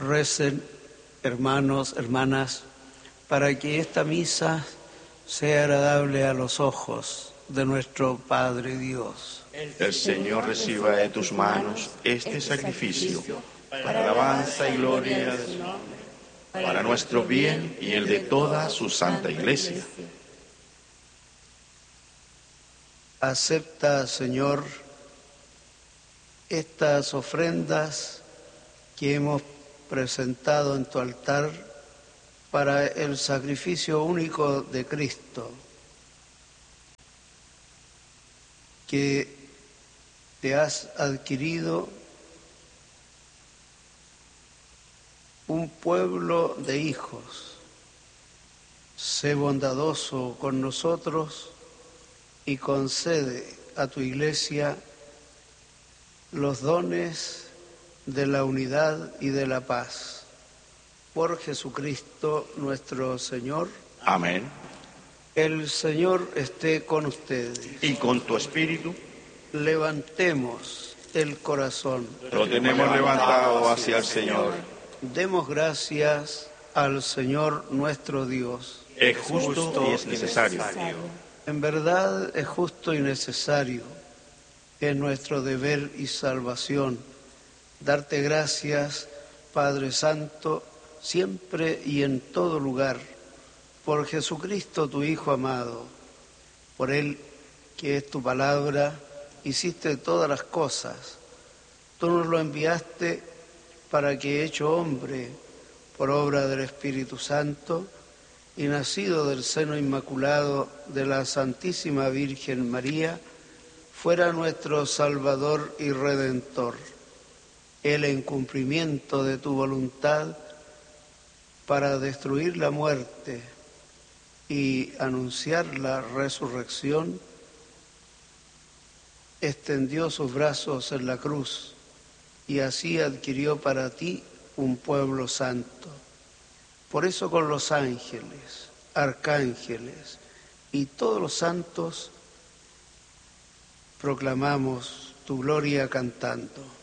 Recen, hermanos, hermanas, para que esta misa sea agradable a los ojos de nuestro Padre Dios. El Señor reciba de tus manos este sacrificio para alabanza y gloria de su nombre, para nuestro bien y el de toda su santa Iglesia. Acepta, Señor, estas ofrendas que hemos presentado en tu altar para el sacrificio único de Cristo, que te has adquirido un pueblo de hijos. Sé bondadoso con nosotros y concede a tu Iglesia los dones de la unidad y de la paz. Por Jesucristo nuestro Señor. Amén. El Señor esté con ustedes. Y con tu espíritu. Levantemos el corazón. Lo tenemos levantado hacia el Señor. Demos gracias al Señor nuestro Dios. Es justo y es necesario. En verdad es justo y necesario. Es nuestro deber y salvación darte gracias, Padre Santo, siempre y en todo lugar, por Jesucristo tu Hijo amado. Por Él, que es tu palabra, hiciste todas las cosas. Tú nos lo enviaste para que, hecho hombre, por obra del Espíritu Santo, y nacido del seno inmaculado de la Santísima Virgen María, fuera nuestro Salvador y Redentor. Él, en cumplimiento de tu voluntad, para destruir la muerte y anunciar la resurrección, extendió sus brazos en la cruz y así adquirió para ti un pueblo santo. Por eso con los ángeles, arcángeles y todos los santos proclamamos tu gloria cantando.